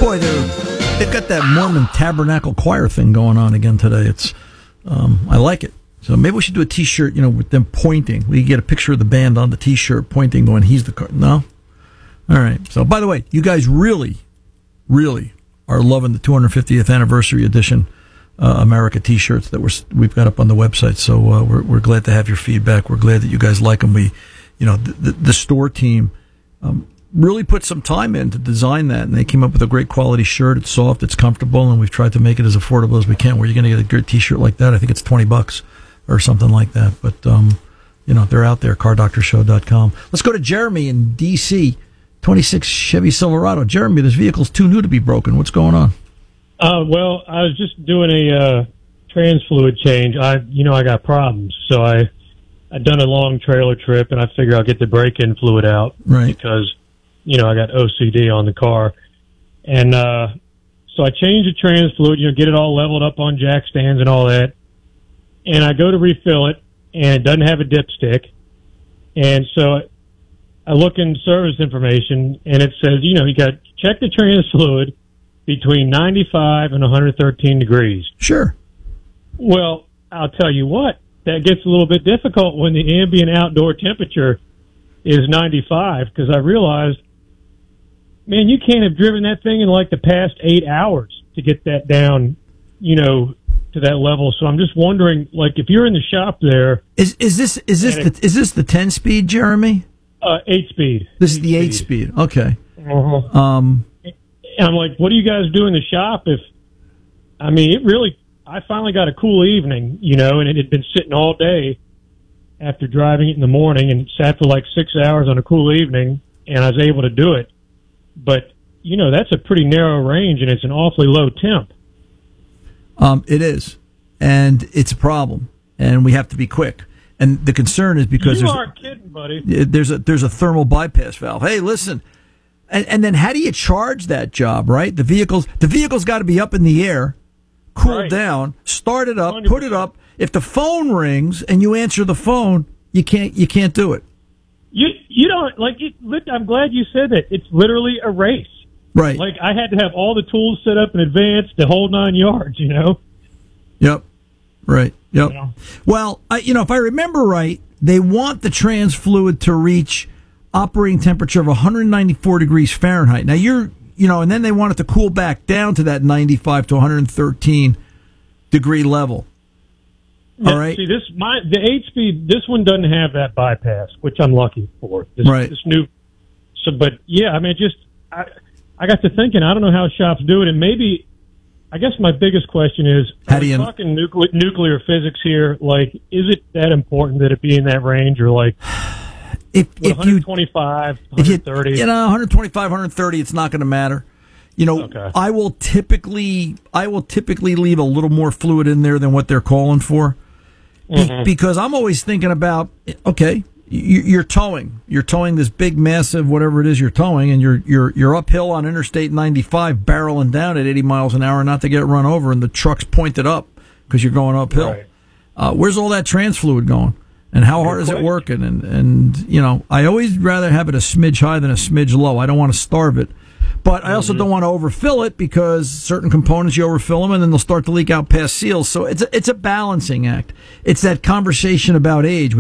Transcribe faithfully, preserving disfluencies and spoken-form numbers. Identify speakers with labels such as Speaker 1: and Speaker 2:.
Speaker 1: Boy, they're, they've got that Mormon Tabernacle Choir thing going on again today. It's, um, I like it. So maybe we should do a T-shirt, you know, with them pointing. We get a picture of the band on the T-shirt pointing, going, "He's the car." No? All right. So, by the way, you guys really, really are loving the two hundred fiftieth anniversary edition uh, America T-shirts that we're, we've got up on the website. So uh, we're we're glad to have your feedback. We're glad that you guys like them. We, you know, the, the, the store team um, really put some time in to design that, and they came up with a great quality shirt. It's soft, it's comfortable, and we've tried to make it as affordable as we can. Where you're going to get a good T-shirt like that, I think it's twenty bucks or something like that. But um, you know, they're out there. car doctor show dot com. Let's go to Jeremy in D C twenty-six Chevy Silverado. Jeremy, this vehicle's too new to be broken. What's going on?
Speaker 2: Uh, well, I was just doing a uh, trans fluid change. I, you know, I got problems, so I I'd done a long trailer trip, and I figure I'll get the break-in fluid out,
Speaker 1: right?
Speaker 2: Because you know I got O C D on the car, and uh, so I changed the trans fluid. You know, get it all leveled up on jack stands and all that, and I go to refill it, and it doesn't have a dipstick, and so I look in service information, and it says, you know, you got check the trans fluid between ninety-five and one hundred thirteen degrees.
Speaker 1: Sure.
Speaker 2: Well, I'll tell you what, that gets a little bit difficult when the ambient outdoor temperature is ninety-five, because I realized, man, you can't have driven that thing in like the past eight hours to get that down, you know, to that level. So I'm just wondering, like, if you're in the shop there,
Speaker 1: is is this is this the, is this the ten speed, Jeremy?
Speaker 2: Uh, eight speed.
Speaker 1: This is the eight speed. Okay.
Speaker 2: Uh-huh.
Speaker 1: Um,
Speaker 2: and I'm like, what do you guys do in the shop? If I mean, it really, I finally got a cool evening, you know, and it had been sitting all day after driving it in the morning, and it sat for like six hours on a cool evening, and I was able to do it. But you know, that's a pretty narrow range, and it's an awfully low temp.
Speaker 1: Um, it is, and it's a problem, and we have to be quick. And the concern is because
Speaker 2: you
Speaker 1: there's
Speaker 2: aren't kidding, buddy.
Speaker 1: There's a there's a thermal bypass valve. Hey, listen, and and then how do you charge that job? Right, the vehicle's the vehicle's got to be up in the air, cool
Speaker 2: right.
Speaker 1: down, start it up,
Speaker 2: one hundred percent.
Speaker 1: put it up. If the phone rings and you answer the phone, you can't you can't do it.
Speaker 2: You you don't like. It, I'm glad you said that. It's literally a race.
Speaker 1: Right.
Speaker 2: Like I had to have all the tools set up in advance, the whole nine yards. You know.
Speaker 1: Yep. Right. Yep.
Speaker 2: Yeah.
Speaker 1: Well, I, you know, if I remember right, they want the trans fluid to reach operating temperature of one hundred ninety-four degrees Fahrenheit. Now you're, you know, and then they want it to cool back down to that ninety-five to one hundred thirteen degree level.
Speaker 2: Yeah,
Speaker 1: all right.
Speaker 2: See, this my the eight speed. This one doesn't have that bypass, which I'm lucky for. This,
Speaker 1: right.
Speaker 2: This new. So, but yeah, I mean, just I, I got to thinking. I don't know how shops do it, and maybe. I guess my biggest question is,
Speaker 1: How
Speaker 2: are
Speaker 1: do
Speaker 2: we
Speaker 1: you...
Speaker 2: talking nuclear, nuclear physics here? Like, is it that important that it be in that range, or like
Speaker 1: if, if
Speaker 2: one twenty-five,
Speaker 1: you,
Speaker 2: one thirty?
Speaker 1: You, you know, one twenty-five, one thirty, it's not going to matter. You know,
Speaker 2: okay.
Speaker 1: I will typically, I will typically leave a little more fluid in there than what they're calling for, Be-
Speaker 2: mm-hmm.
Speaker 1: because I'm always thinking about, okay, you're towing, you're towing this big, massive, whatever it is you're towing, and you're you're you're uphill on Interstate ninety-five, barreling down at eighty miles an hour, not to get run over, and the truck's pointed up because you're going uphill.
Speaker 2: Right.
Speaker 1: Uh, where's all that trans fluid going? And how hard is it working? And and you know, I always rather have it a smidge high than a smidge low. I don't want to starve it. But I also mm-hmm. don't want to overfill it, because certain components you overfill them and then they'll start to leak out past seals. So it's a, it's a balancing act. It's that conversation about age.